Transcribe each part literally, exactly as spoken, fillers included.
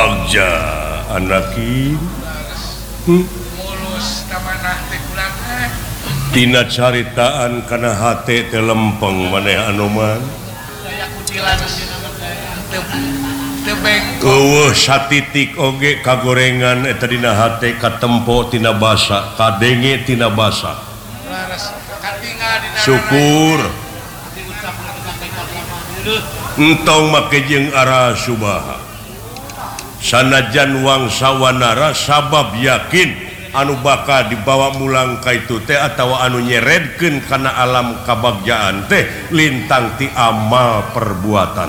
Bagja anaki hmm? Tina caritaan kana hate teh lempeng maneh Anoman eueuh satitik oge kagorengan eta dina hate katempo tina basa kadenge tina basa syukur entong make jeung ara subaha sanajan wangsa wanara sabab yakin anu bakal dibawa mulang ka itu teh atawa anu nyeredkeun kana alam kabagjaan teh lintang ti amal perbuatan.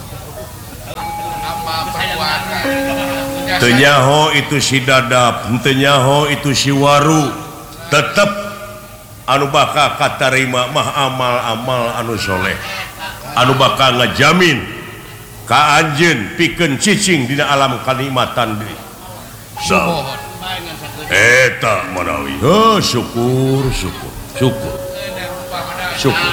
Teu nyaho itu si dadap, teu nyaho itu si waru, tetep anu bakal katarima mah amal-amal anu soleh. Anu bakal ngajamin ka anjeun pikeun cicing dina alam kanikmatan deui. So, eta manawi oh syukur syukur syukur syukur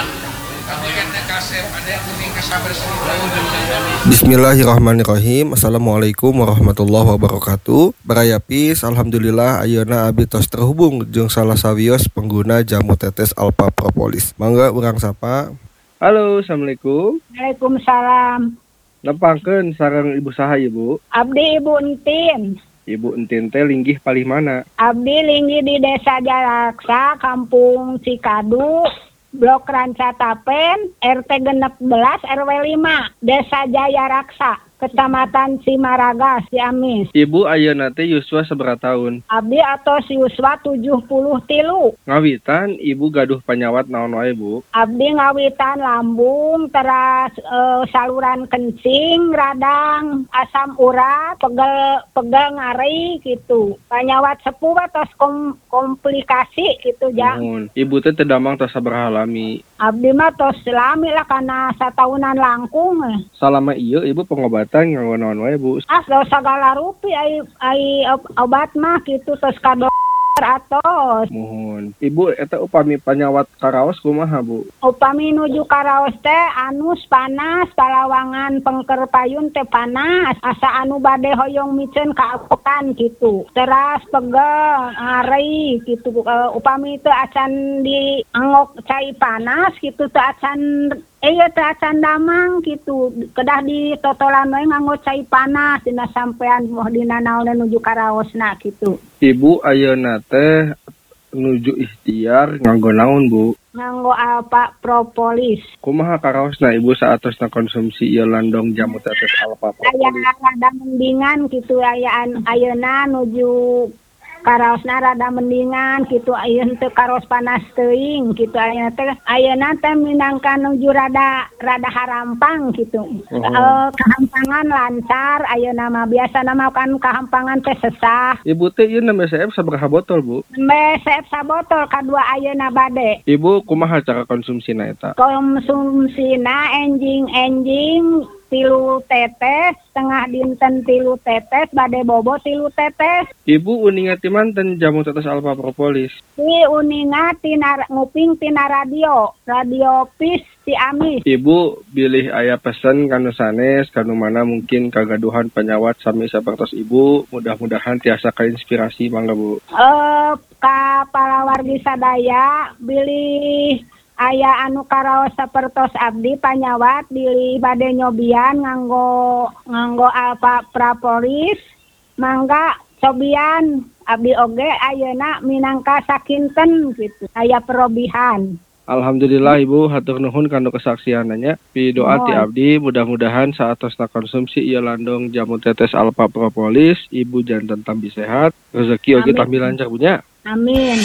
Bismillahirrahmanirrahim. Assalamualaikum warahmatullahi wabarakatuh. Barayapis alhamdulillah ayeuna abdi tos terhubung jeung salah sawios pengguna jamu tetes Alpha Propolis. Mangga urang sapa. Halo, assalamualaikum. Waalaikumsalam. Nepangkeun sareng ibu saha ibu? Abdi Ibu Entin. Ibu Entin teh linggih palih mana? Abdi linggih di Desa Jaraksa, Kampung Cikadu, Blok Ranca Tapen, R T genep belas R W lima, Desa Jaya Raksa, Kecamatan Simaraga, Ciamis. Ibu ayeuna teh yuswa sabaraha taun? Abdi atos yuswa tujuh puluh tilu. Ngawitan ibu gaduh panyawat naon wae bu? Abdi ngawitan lambung, teras e, saluran kencing, radang, asam urat, pegel pegel ngari gitu. Panyawat sepuh atos kom, komplikasi gitu ja. Mohon. Ibu teh teu damang tos sabaraha lami? Abdi mah tos lami lah kana satahunan langkung. Salama ieu ibu pengobatan nganggo naon wae bu? Ah, segala rupi ai ai obat mah gitu tos ka dokter atos. Mohon. Ibu eta upami panyawat karaos kumaha bu? Upami nuju karaos teh anus panas, palawangan pengker payun teh panas, asa anu bade hoyong miceun ka apokan gitu. Teras pegel, ngari gitu. Uh, upami teh acan di angok cai panas gitu teh acan eh teh acan damang gitu. Kedah di totolan we nganggo cai panas dina sampean moh dina naon nuju karaosna gitu. Ibu ayeuna teh nuju ikhtiar nganggo naon bu? Nganggo Alpha Propolis. Kumaha karaosna ibu saatosna konsumsi ieu landong jamu tetes Alpha Propolis? Aya rada mendingan gitu ayaan ayeuna nuju karaosna rada mendingan gitu ayeuna teu karos panas teuing gitu ayeuna teh ayeuna teh minangka nuju rada rada harampang gitu. Uh-huh. E, kahampangan lancar ayeuna mah biasana mah kan kahampangan teh sesah. Ibu teh ieu nembe C F sabaraha botol bu? Nembe C F sabotol kadua ayeuna bade. Ibu kumaha cara konsumsina eta? Konsumsina enjing-enjing tilu tetes, setengah dinten tilu tetes, bade bobo tilu tetes. Ibu uninga ti manten jamu tetes Alpha Propolis? Di uninga tina nguping tina radio, radio Pis Ciamis. Ibu bilih aya pesen kanu sanes, kanu mana mungkin kagaduhan penyawat sami sapertos ibu, mudah-mudahan tiasa kainspirasi mangga bu. Eh, ka palawargi sadaya bilih aya anu karaos sapertos abdi panyawat bilih bade nyobian nganggo nganggo Alpha Propolis mangga cobian abdi oge ayeuna minangka sakinten gitu aya perobihan. Alhamdulillah ibu hatur nuhun kanu kesaksiananya. Pidoa ti abdi mudah-mudahan saatosna konsumsi ieu landong jamu tetes Alpha Propolis ibu janten tambi sehat, rezeki oge tambi lancar punya. Amin.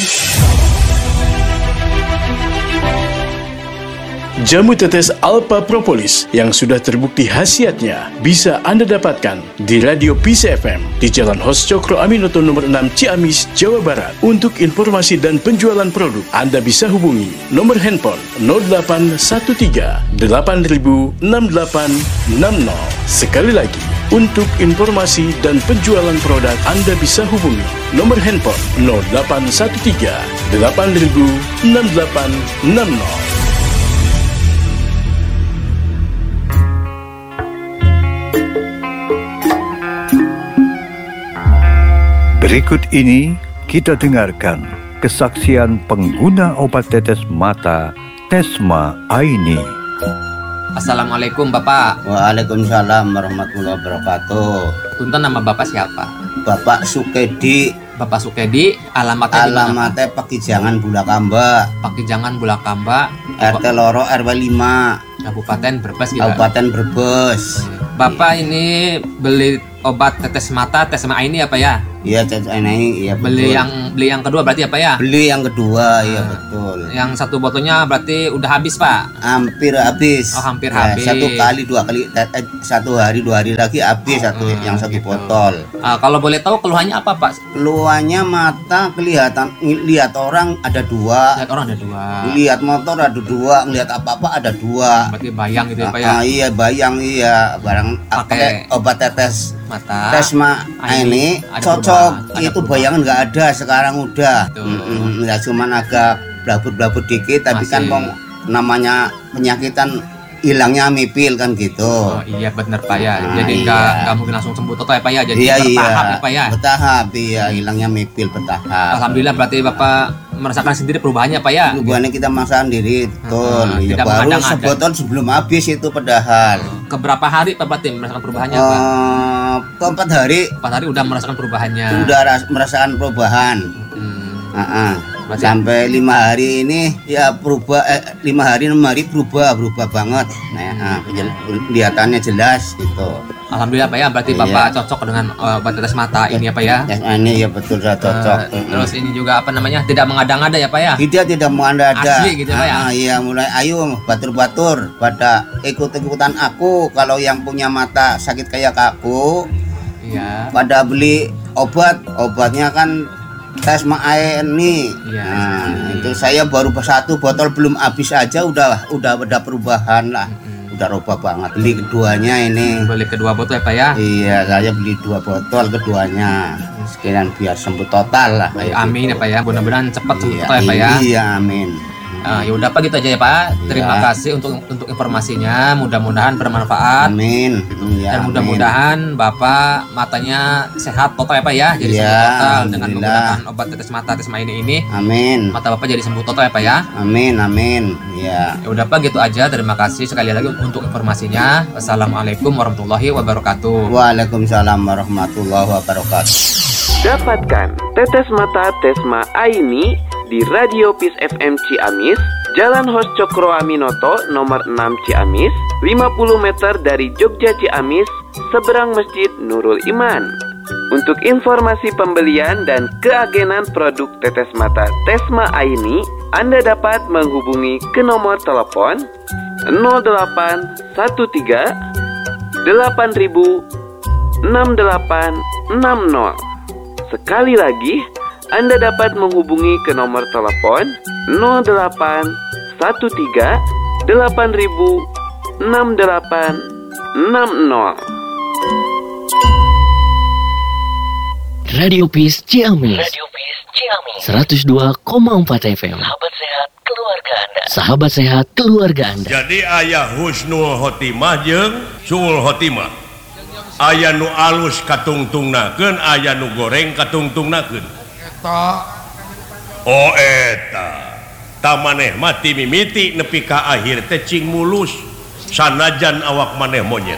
Jamu tetes Alpha Propolis yang sudah terbukti khasiatnya bisa Anda dapatkan di Radio P C F M di Jalan Hos Cokro Aminoto nomor enam Ciamis, Jawa Barat. Untuk informasi dan penjualan produk, Anda bisa hubungi nomor handphone nol delapan satu tiga delapan nol enam delapan enam nol. Sekali lagi, untuk informasi dan penjualan produk, Anda bisa hubungi nomor handphone nol delapan satu tiga delapan nol enam delapan enam nol. Berikut ini kita dengarkan kesaksian pengguna obat tetes mata Tesma Aini. Assalamualaikum Bapak. Waalaikumsalam warahmatullahi wabarakatuh. Punten, nama Bapak siapa? Bapak Sukedi. Bapak Sukedi, alamatnya di mana? Alamatnya Pakijangan Bulakamba. Pakijangan Bulakamba, R T Loro R W lima, Kabupaten Brebes gitu. Kabupaten Brebes. Bapak ini beli obat tetes mata Tesma Aini apa ya? Iya, ini iya betul. Beli yang beli yang kedua berarti apa ya? Beli yang kedua, iya betul. Yang satu botolnya berarti udah habis, Pak? Hampir habis. Oh, hampir Ya, habis. Satu kali, dua kali, eh, satu hari, dua hari lagi habis satu Hmm, yang satu gitu. botol. Ah, kalau boleh tahu keluhannya apa, Pak? Keluarnya mata kelihatan, lihat orang ada dua, Lihat orang ada dua. lihat motor ada dua, ngelihat apa-apa ada dua. Berarti bayang gitu ya, Pak ya? Ah, iya bayang iya barang Pakai pakai obat tetes Mata. Tesma Aini, ini ada cocok. perubahan, ada Itu perubahan. bayangan nggak ada sekarang udah. Betul. Mm-mm, ya cuman agak blabut-blabut dikit tapi Masih. kan pong, namanya penyakitan hilangnya mipil kan gitu. Oh iya benar Pak ya. Nah, Jadi iya. nggak nggak mungkin langsung sembuh total ya Pak ya. Jadi iya iya bertahap ya Pak ya. bertahap iya hilangnya mipil bertahap. Alhamdulillah berarti Bapak merasakan sendiri perubahannya Pak ya. Perubahannya kita masakan diri betul. Hmm, Ya, tidak baru mengadang-adang. sebotol sebelum habis itu padahal. Keberapa hari Pak Batim merasakan perubahannya Pak? Eh, keempat hari Empat hari udah merasakan perubahannya. udah ras- merasakan perubahan. Hmm. Uh-uh. Berarti- Sampai lima hari ini ya berubah eh, lima hari enam hari berubah berubah banget. Nah, uh, jel- kelihatannya jelas gitu. Alhamdulillah Pak ya. Berarti Iya. Bapak cocok dengan uh, obat tetes mata ini ya Pak ya. Ya, ini ya betul saya cocok. Eh, Mm-mm. terus ini juga apa namanya tidak mengada-ngada ya Pak ya. Tidak tidak mengada-ada. Asli gitu, Pak, ya? Ah, iya mulai ayo batur-batur pada ikut-ikutan aku kalau yang punya mata sakit kayak aku Iya. pada beli obat obatnya kan Tesma Aini. Iya, Nah, Tesma itu saya baru satu botol belum habis aja udah udah ada perubahan lah. Mm-mm. Udah robah banget. Beli keduanya ini. Beli kedua botol ya Pak ya. Iya, saya beli dua botol keduanya. Sekalian biar sembuh total lah kayak Amin ya gitu. Pak ya. Mudah-mudahan cepat sembuh Iya, total ya Pak ya. Iya, amin. Ah, ya udah Pak gitu aja ya Pak. Terima Iya. kasih untuk untuk informasinya. Mudah-mudahan bermanfaat. Amin. Iya, Dan amin. mudah-mudahan Bapak matanya sehat total ya Pak ya. Jadi Iya, sembuh total dengan alhamdulillah. menggunakan obat tetes mata Tesma ini ini. Amin. Mata Bapak jadi sembuh total ya Pak ya. Amin, amin. Ya. Ya udah Pak gitu aja. Terima kasih sekali lagi untuk informasinya. Wassalamualaikum warahmatullahi wabarakatuh. Waalaikumsalam warahmatullahi wabarakatuh. Dapatkan tetes mata Tesma Aini di Radio Peace F M Ciamis, Jalan Hos Cokro Aminoto nomor enam Ciamis, lima puluh meter dari Jogja Ciamis, seberang Masjid Nurul Iman. Untuk informasi pembelian dan keagenan produk tetes mata Tesma Aini, Anda dapat menghubungi ke nomor telepon nol delapan satu tiga delapan ribu enam delapan enam nol. Sekali lagi, Anda dapat menghubungi ke nomor telepon nol delapan satu tiga delapan ribu enam delapan enam nol. Radio Peace Ciamis. Radio Peace Ciamis. seratus dua koma empat F M. Sahabat sehat keluarga Anda. Sahabat sehat keluarga Anda. Jadi ayah husnul khotimah jeung suul khotimah. Aya nu alus katungtungnakeun, aya nu goreng katungtungnakeun. Eta. Oh eta. Ta maneh mati mimiti nepi ka akhir teh cing mulus. Sanajan awak maneh monyet.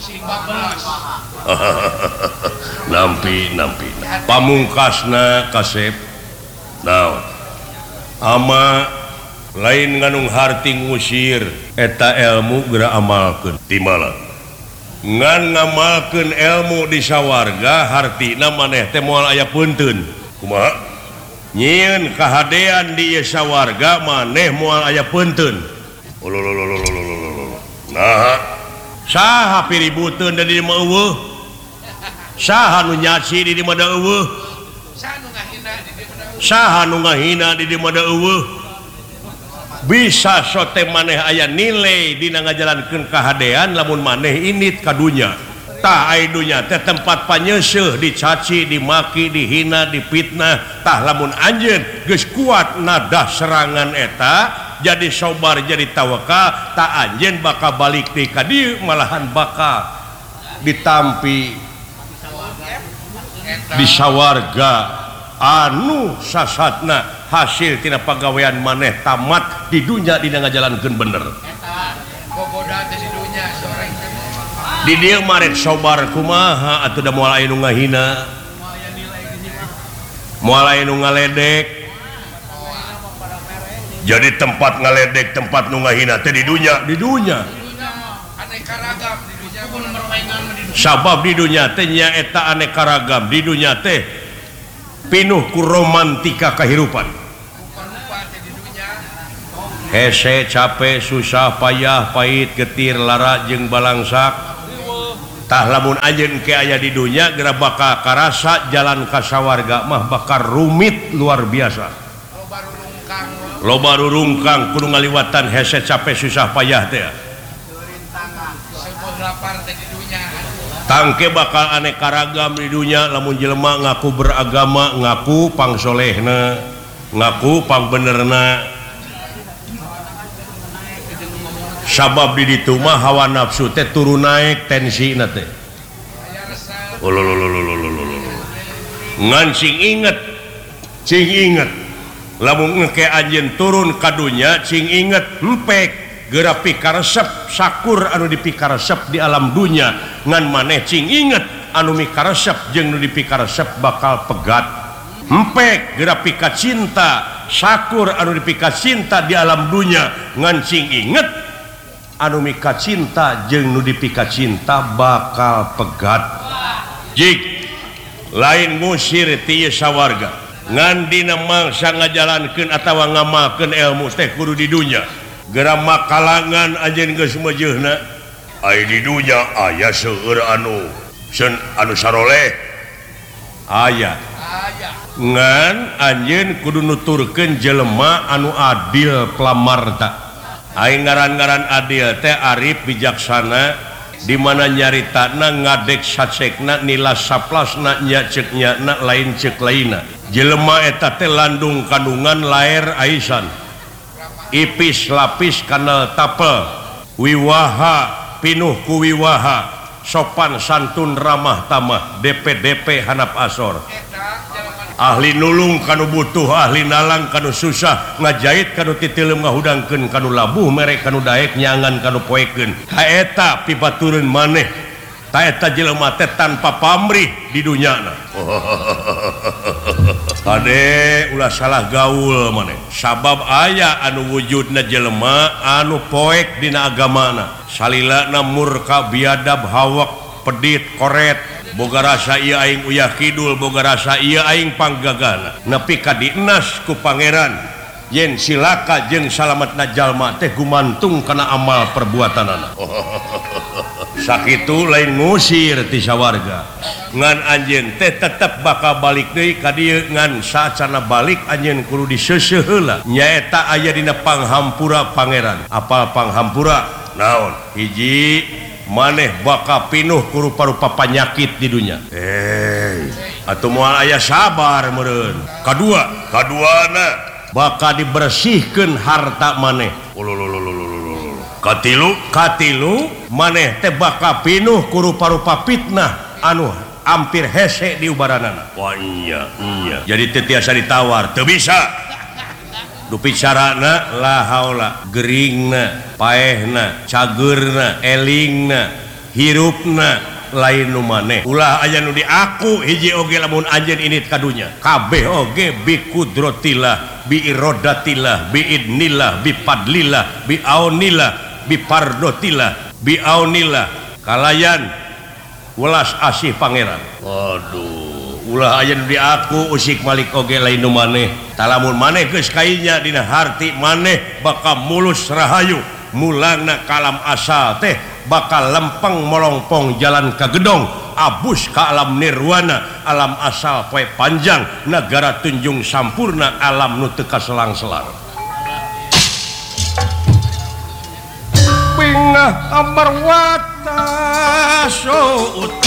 nampi nampi. Pamungkasna kasep. Naon? Ama lain nganung harti ngusir eta ilmu geura amalkeun ti malang. Ngan ngamalkeun ilmu di sawarga hartina maneh teh moal aya punteun. Kumaha? Nyieun kahadean di ieu sawarga maneh moal aya punteun. Ulululululululul. Nah, saha piributeun da di dieu eueuh? Saha nu nyaci di dieu mah da eueuh? Saha nu ngahina di dieu mah da eueuh? Bisa sote maneh aya nilai dina ngajalankeun kahadean lamun maneh init ka dunya. Tah aya dunya teh tempat panyeuseuh, dicaci, dimaki, dihina, dipitnah. Tah lamun anjeun geus kuat nadah serangan eta, jadi sabar, jadi tawakal, tah anjeun bakal balik deui ka dieu malahan bakal ditampi di sawarga anu sasatna hasil tina pagawean maneh tamat di dunya dina ngajalankeun bener di dieu marek sobar kumaha atuh da moal aya nu ngahina moal aya nu ngaledek jadi tempat ngaledek tempat nu ngahina teh di dunya di dunya sabab di dunia teh nyaeta aneka ragam di dunia teh pinuh ku romantika kehidupan hese capek susah payah pahit getir lara jeung balangsak tah lamun anjeun ke aya di dunia geura bakal karasa jalan ka sawarga mah bakal rumit luar biasa loba rurungkang kudu ngaliwatan hese capek susah payah teh tangke bakal aneka ragam di dunia lamun jelema ngaku beragama ngaku pangsolehna ngaku pangbenerna sabab di ditu mah hawa nafsu teh turun naik tensina teh ngan cing inget cing inget lamun ngeke anjeun turun ka dunya cing inget empek geura pikaresep sakur anu dipikaresep di alam dunya ngan maneh cing inget anu mikaresep jeung nu dipikaresep bakal pegat empek geura pika cinta sakur anu dipika cinta di alam dunya ngan cing inget anu mika cinta jeung nu dipika cinta bakal pegat jik lain ngusir ti ieu sawarga ngan dina mangsa ngajalankeun atawa ngamalkeun ilmu teh kudu di dunya geura makalangan anjeun geus meujeuna aya di dunya aya seueur anu sen anu saroleh aya ngan anjeun kudu nuturkeun jelema anu adil pelamarta aing ngaran-ngaran adil teh arif bijaksana di mana nyaritana ngadek sacekna nilas saplasna nya ceuk nyana lain ceuk lainna jelema eta teh landung kandungan laer aisan ipis lapis kanal tapel wiwaha pinuh ku wiwaha sopan santun ramah tamah D P D P hanap asor ahli nulung kanu butuh ahli nalang kanu susah ngajait kanu titeuleum ngahudangkeun kanu labuh mere kanu daek nyangan kanu poekeun kaeta pibatureun maneh taeta jelema teh tanpa pamrih di dunyana kade ulah salah gaul maneh sabab aya anu wujudna jelema anu poek dina agamana salilana murka biadab hawak pedit koret boga rasa ieu aing uyah kidul boga rasa ieu aing panggagana nepi ka dinas ku pangeran yen silaka jeung salametna jalma teh gumantung kana amal perbuatanana sakitu lain ngusir ti sawarga ngan anjeun teh tetep bakal balik deui ka dieu ngan saacana balik anjeun kudu diseuseuh heula nyaeta aya dina panghampura pangeran apal panghampura naon hiji maneh bakal pinuh ku rupa-rupa panyakit di dunia eh atuh moal aya sabar meureun kadua kaduana bakal dibersihkeun harta maneh katilu katilu maneh teh bakal pinuh ku rupa-rupa fitnah anu hampir hese di ubaranana wah iya iya jadi teu tiasa ditawar teu bisa nu bicarana la haula geringna paehna cageurna elingna hirupna lain nu maneh ulah aya nu diaku hiji oge lamun anjeun init kadunya kabeh oge bi qudratillah bi iradatillah bi idnillah bi fadlillah bi aunillah bi pardotillah bi aunillah kalayan welas asih pangeran waduh ulah aya nu diaku usik malik oge lain nu maneh talamun maneh geus kainya dina harti maneh bakal mulus rahayu mulangna kalam asal teh bakal lempeng molongpong jalan ka gedong abus ka alam nirwana alam asal poe panjang negara tunjung sampurna alam nu teu kaselang-selang bingah amarwata suut